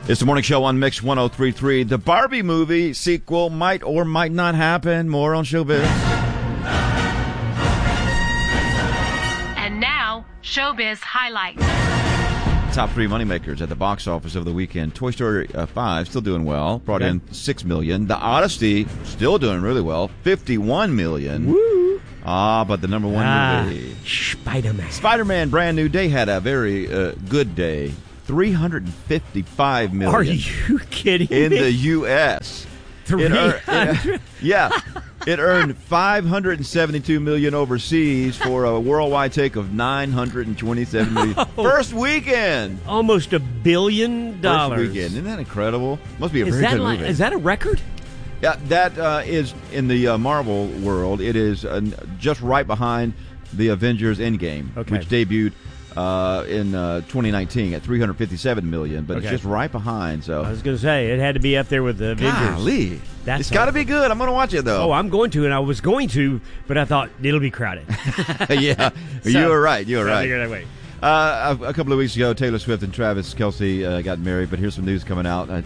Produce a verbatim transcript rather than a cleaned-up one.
It's the morning show on Mix one oh three point three. The Barbie movie sequel might or might not happen. More on Showbiz. And now, Showbiz highlights. Top three moneymakers at the box office of the weekend. Toy Story uh, five, still doing well. Brought okay. in six million dollars. The Odyssey, still doing really well. fifty-one million dollars. Woo! Ah, but the number one ah, movie. Spider-Man. Spider-Man Brand New Day had a very uh, good day. three hundred fifty-five million dollars. Are you kidding in me? the U S three hundred It, it, yeah. It earned five hundred seventy-two million dollars overseas for a worldwide take of nine hundred twenty-seven million dollars. Oh, First weekend. Almost a billion dollars. First weekend. Isn't that incredible? Must be a is very that good like, movie. Is that a record? Yeah, that uh, is in the uh, Marvel world. It is uh, just right behind the Avengers Endgame, okay. which debuted uh, in uh, twenty nineteen at three hundred fifty-seven million dollars, but okay. it's just right behind. So I was going to say, it had to be up there with the Avengers. Golly. That's it's got to be good. I'm going to watch it, though. Oh, I'm going to, and I was going to, but I thought it'll be crowded. Yeah, so, you were right. You were so right. I figured I'd wait. Uh, a, a couple of weeks ago, Taylor Swift and Travis Kelce uh, got married, but here's some news coming out. Uh,